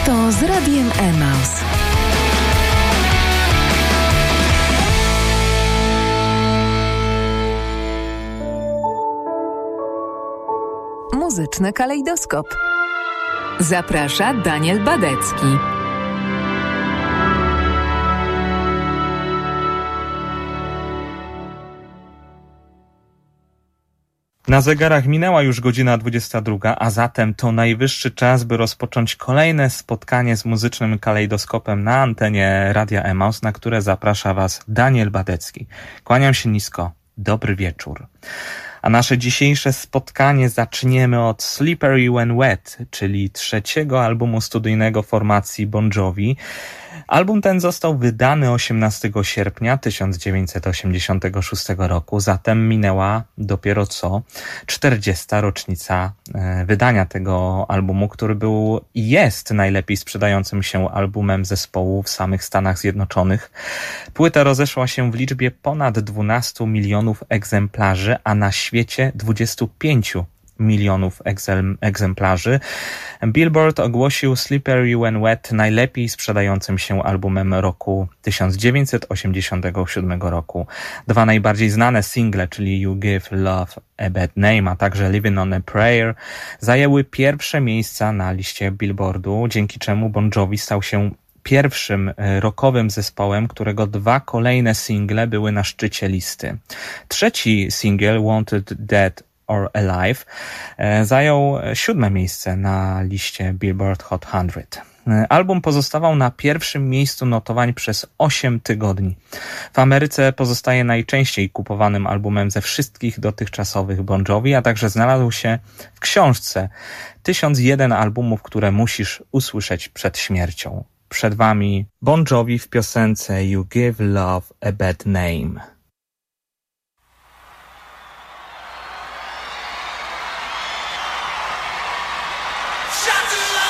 Prosto z Radiem Emaus. Muzyczny kalejdoskop. Zaprasza Daniel Badecki. Na zegarach minęła już godzina 22, a zatem to najwyższy czas, by rozpocząć kolejne spotkanie z muzycznym kalejdoskopem na antenie Radia Emaus, na które zaprasza Was Daniel Badecki. Kłaniam się nisko. Dobry wieczór. A nasze dzisiejsze spotkanie zaczniemy od Slippery When Wet, czyli trzeciego albumu studyjnego formacji Bon Jovi. Album ten został wydany 18 sierpnia 1986 roku, zatem minęła dopiero co 40. rocznica wydania tego albumu, który był i jest najlepiej sprzedającym się albumem zespołu w samych Stanach Zjednoczonych. Płyta rozeszła się w liczbie ponad 12 milionów egzemplarzy, a na świecie 25 milionów egzemplarzy. Billboard ogłosił Slippery When Wet najlepiej sprzedającym się albumem roku 1987 roku. Dwa najbardziej znane single, czyli You Give Love a Bad Name, a także Living on a Prayer, zajęły pierwsze miejsca na liście Billboardu, dzięki czemu Bon Jovi stał się pierwszym rockowym zespołem, którego dwa kolejne single były na szczycie listy. Trzeci singiel, Wanted Dead or Alive, zajął 7. miejsce na liście Billboard Hot 100. Album pozostawał na pierwszym miejscu notowań przez 8 tygodni. W Ameryce pozostaje najczęściej kupowanym albumem ze wszystkich dotychczasowych Bon Jovi, a także znalazł się w książce 1001 albumów, które musisz usłyszeć przed śmiercią. Przed Wami Bon Jovi w piosence You Give Love a Bad Name.